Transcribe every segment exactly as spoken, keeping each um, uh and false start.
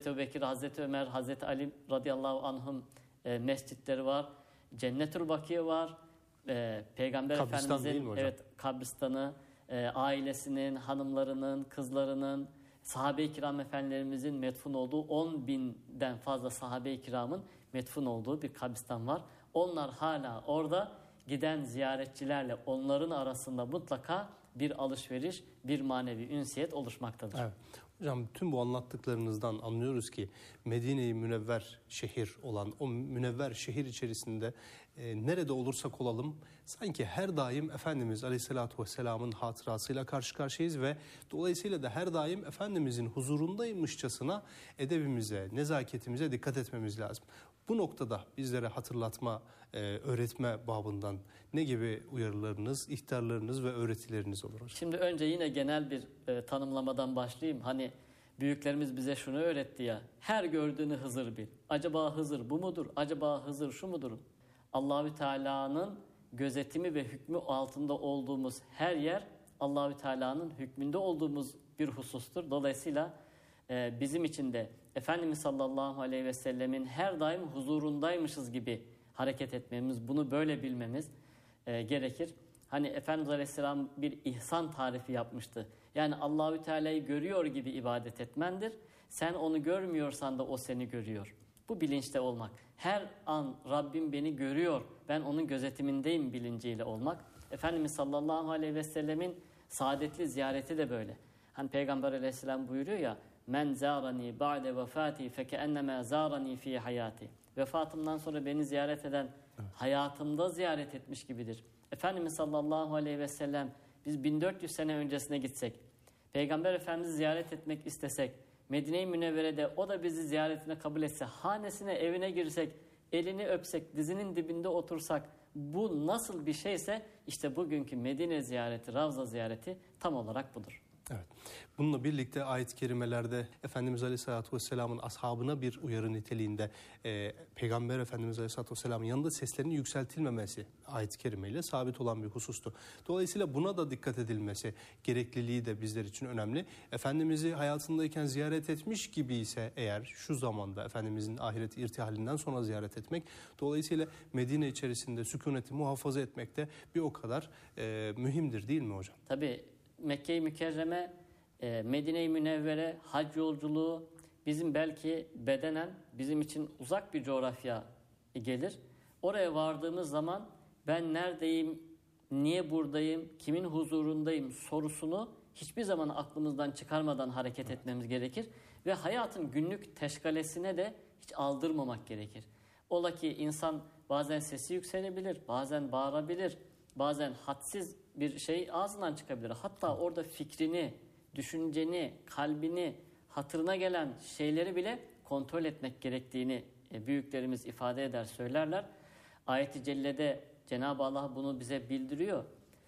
Hazreti Ebubekir, Hazreti Ömer, Hazreti Ali radıyallahu anhum e, mescitleri var. Cennetül Bakiye var. E, Peygamber Kabristan Efendimizin evet kabristanı, e, ailesinin, hanımlarının, kızlarının, sahabe-i kiram efendilerimizin metfun olduğu on binden fazla sahabe-i kiramın metfun olduğu bir kabristan var. Onlar hala orada, giden ziyaretçilerle onların arasında mutlaka bir alışveriş, bir manevi ünsiyet oluşmaktadır. Evet. Hocam tüm bu anlattıklarınızdan anlıyoruz ki Medine-i Münevver şehir olan o münevver şehir içerisinde e, nerede olursak olalım sanki her daim Efendimiz Aleyhisselatü Vesselam'ın hatırasıyla karşı karşıyayız ve dolayısıyla da her daim Efendimizin huzurundaymışçasına edebimize, nezaketimize dikkat etmemiz lazım. Bu noktada bizlere hatırlatma, e, öğretme babından ne gibi uyarılarınız, ihtarlarınız ve öğretileriniz olur hocam? Şimdi önce yine genel bir e, tanımlamadan başlayayım. Hani büyüklerimiz bize şunu öğretti ya, her gördüğünü Hızır bil. Acaba Hızır bu mudur? Acaba Hızır şu mudur? Allahü Teala'nın gözetimi ve hükmü altında olduğumuz her yer Allahü Teala'nın hükmünde olduğumuz bir husustur. Dolayısıyla e, bizim için de Efendimiz sallallahu aleyhi ve sellemin her daim huzurundaymışız gibi hareket etmemiz, bunu böyle bilmemiz e, gerekir. Hani Efendimiz Aleyhisselam bir ihsan tarifi yapmıştı. Yani Allahü Teala'yı görüyor gibi ibadet etmendir. Sen onu görmüyorsan da o seni görüyor. Bu bilinçte olmak. Her an Rabbim beni görüyor, ben onun gözetimindeyim bilinciyle olmak. Efendimiz sallallahu aleyhi ve sellemin saadetli ziyareti de böyle. Hani Peygamber Aleyhisselam buyuruyor ya, men zarani ba'de vefati fekennema zarani fi hayati. Vefatımdan sonra beni ziyaret eden hayatımda ziyaret etmiş gibidir. Efendimiz sallallahu aleyhi ve sellem biz bin dört yüz sene öncesine gitsek, Peygamber Efendimiz'i ziyaret etmek istesek, Medine-i Münevvere'de o da bizi ziyaretine kabul etse, hanesine, evine girsek, elini öpsek, dizinin dibinde otursak, bu nasıl bir şeyse işte bugünkü Medine ziyareti, Ravza ziyareti tam olarak budur. Evet. Bununla birlikte ayet-i kerimelerde Efendimiz Aleyhisselatü Vesselam'ın ashabına bir uyarı niteliğinde e, Peygamber Efendimiz Aleyhisselatü Vesselam'ın yanında seslerinin yükseltilmemesi ayet-i kerimeyle sabit olan bir husustu. Dolayısıyla buna da dikkat edilmesi gerekliliği de bizler için önemli. Efendimiz'i hayatındayken ziyaret etmiş gibi ise eğer şu zamanda Efendimiz'in ahiret irtihalinden sonra ziyaret etmek, dolayısıyla Medine içerisinde sükuneti muhafaza etmek de bir o kadar e, mühimdir değil mi hocam? Tabii. Mekke-i Mükerreme, Medine-i Münevvere, hac yolculuğu bizim belki bedenen bizim için uzak bir coğrafya gelir. Oraya vardığımız zaman ben neredeyim, niye buradayım, kimin huzurundayım sorusunu hiçbir zaman aklımızdan çıkarmadan hareket etmemiz gerekir. Ve hayatın günlük teşkalesine de hiç aldırmamak gerekir. Ola ki insan bazen sesi yükselebilir, bazen bağırabilir. Bazen hadsiz bir şey ağzından çıkabilir. Hatta orada fikrini, düşünceni, kalbini, hatırına gelen şeyleri bile kontrol etmek gerektiğini büyüklerimiz ifade eder, söylerler. Ayet-i Celle'de Cenab-ı Allah bunu bize bildiriyor.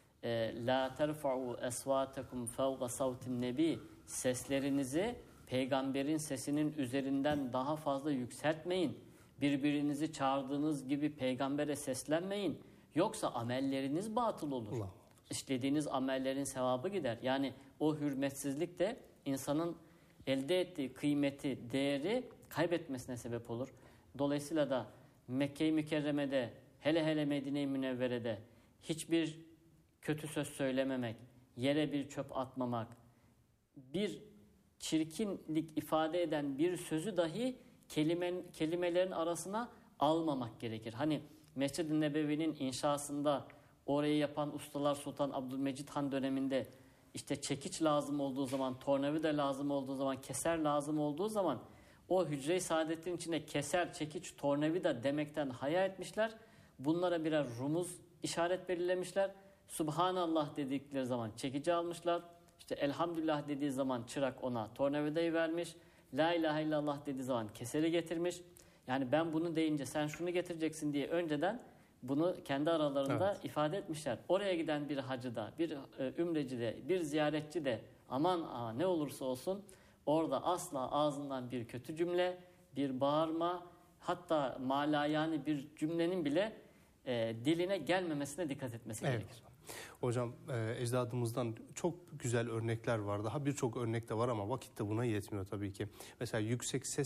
La terfa'u esvatakum fawqa savtin nebi. Seslerinizi peygamberin sesinin üzerinden daha fazla yükseltmeyin. Birbirinizi çağırdığınız gibi peygambere seslenmeyin. Yoksa amelleriniz batıl olur. Allah. İşlediğiniz amellerin sevabı gider. Yani o hürmetsizlik de insanın elde ettiği kıymeti, değeri kaybetmesine sebep olur. Dolayısıyla da Mekke-i Mükerreme'de, hele hele Medine-i Münevvere'de hiçbir kötü söz söylememek, yere bir çöp atmamak, bir çirkinlik ifade eden bir sözü dahi kelime, kelimelerin arasına almamak gerekir. Hani Mescid-i Nebevi'nin inşasında orayı yapan ustalar Sultan Abdülmecid Han döneminde işte çekiç lazım olduğu zaman, tornavida lazım olduğu zaman, keser lazım olduğu zaman o hücre-i saadettin içinde keser, çekiç, tornavida demekten haya etmişler. Bunlara birer rumuz işaret belirlemişler. Subhanallah dedikleri zaman çekici almışlar. İşte elhamdülillah dediği zaman çırak ona tornavidayı vermiş. La ilahe illallah dediği zaman keseri getirmiş. Yani ben bunu deyince sen şunu getireceksin diye önceden bunu kendi aralarında evet. ifade etmişler. Oraya giden bir hacıda, bir e, ümreci de, bir ziyaretçi de aman aa, ne olursa olsun orada asla ağzından bir kötü cümle, bir bağırma, hatta malayani bir cümlenin bile e, diline gelmemesine dikkat etmesi evet. gerekir. Hocam e, ecdadımızdan çok güzel örnekler var. Daha birçok örnek de var ama vakit de buna yetmiyor tabii ki. Mesela yüksek ses